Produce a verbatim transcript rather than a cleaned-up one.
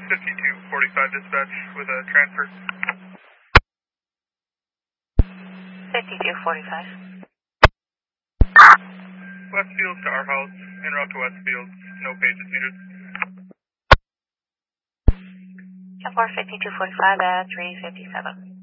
fifty-two forty-five dispatch with a transfer. fifty-two forty-five. Westfield to our house, en route to Westfield, no pages needed. ten four fifty-two forty-five at three fifty-seven.